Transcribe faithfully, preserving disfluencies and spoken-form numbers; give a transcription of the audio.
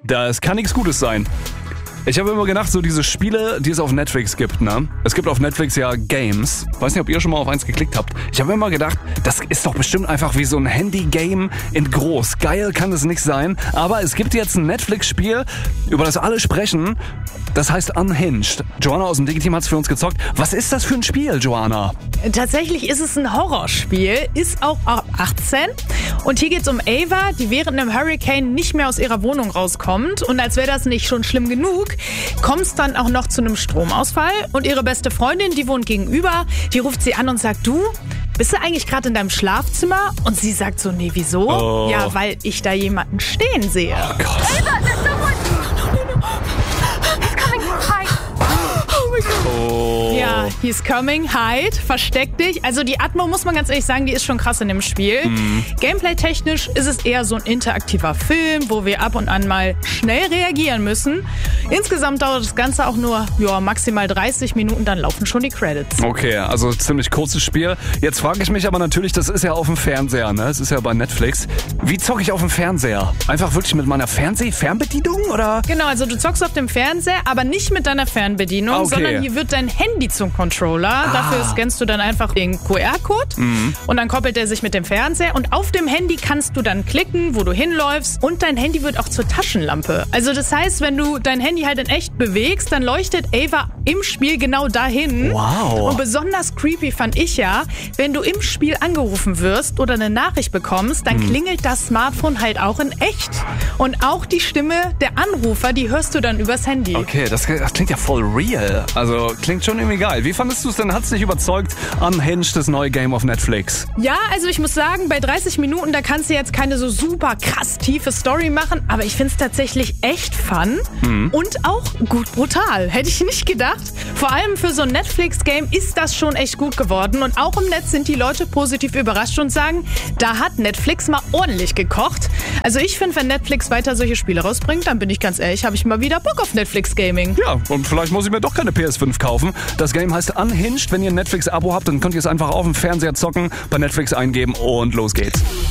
Das kann nichts Gutes sein. Ich habe immer gedacht, so diese Spiele, die es auf Netflix gibt, ne? Es gibt auf Netflix ja Games. Weiß nicht, ob ihr schon mal auf eins geklickt habt. Ich habe immer gedacht, das ist doch bestimmt einfach wie so ein Handy-Game in groß. Geil kann es nicht sein. Aber es gibt jetzt ein Netflix-Spiel, über das alle sprechen. Das heißt Unhinged. Joanna aus dem Digi-Team hat es für uns gezockt. Was ist das für ein Spiel, Joanna? Tatsächlich ist es ein Horrorspiel, ist auch ab achtzehn. Und hier geht es um Ava, die während einem Hurricane nicht mehr aus ihrer Wohnung rauskommt. Und als wäre das nicht schon schlimm genug, kommt es dann auch noch zu einem Stromausfall. Und ihre beste Freundin, die wohnt gegenüber, die ruft sie an und sagt, du, bist du eigentlich gerade in deinem Schlafzimmer? Und sie sagt so, nee, wieso? Oh. Ja, weil ich da jemanden stehen sehe. Oh Gott. Ava, there's someone! No, no, no, no. He's coming. Hi. Oh my God. Oh. Ja, he's coming, hide, versteck dich. Also die Atmo, muss man ganz ehrlich sagen, die ist schon krass in dem Spiel. Mhm. Gameplay-technisch ist es eher so ein interaktiver Film, wo wir ab und an mal schnell reagieren müssen. Insgesamt dauert das Ganze auch nur ja, maximal dreißig Minuten, dann laufen schon die Credits. Okay, also ziemlich kurzes Spiel. Jetzt frage ich mich aber natürlich, das ist ja auf dem Fernseher, ne? Es ist ja bei Netflix. Wie zocke ich auf dem Fernseher? Einfach wirklich mit meiner Fernseh-Fernbedienung, oder? Genau, also du zockst auf dem Fernseher, aber nicht mit deiner Fernbedienung, Okay. sondern hier wird dein Handy zum Controller. Ah. Dafür scannst du dann einfach den Q R-Code Mhm. und dann koppelt er sich mit dem Fernseher und auf dem Handy kannst du dann klicken, wo du hinläufst und dein Handy wird auch zur Taschenlampe. Also das heißt, wenn du dein Handy halt in echt bewegst, dann leuchtet Ava im Spiel genau dahin. Wow. Und besonders creepy fand ich ja, wenn du im Spiel angerufen wirst oder eine Nachricht bekommst, dann klingelt das Smartphone halt auch in echt. Und auch die Stimme der Anrufer, die hörst du dann übers Handy. Okay, das, das klingt ja voll real. Also klingt schon irgendwie geil. Wie fandest du es denn? Hat's dich überzeugt? Unhinged, das neue Game auf Netflix. Ja, also ich muss sagen, bei dreißig Minuten, da kannst du jetzt keine so super krass tiefe Story machen, aber ich find's tatsächlich echt fun und auch gut brutal. Hätte ich nicht gedacht. Vor allem für so ein Netflix-Game ist das schon echt gut geworden und auch im Netz sind die Leute positiv überrascht und sagen, da hat Netflix mal ordentlich gekocht. Also ich finde, wenn Netflix weiter solche Spiele rausbringt, dann bin ich ganz ehrlich, habe ich mal wieder Bock auf Netflix-Gaming. Ja, und vielleicht muss ich mir doch keine P S fünf kaufen. Das Game heißt Unhinged. Wenn ihr ein Netflix-Abo habt, dann könnt ihr es einfach auf dem Fernseher zocken, bei Netflix eingeben und los geht's.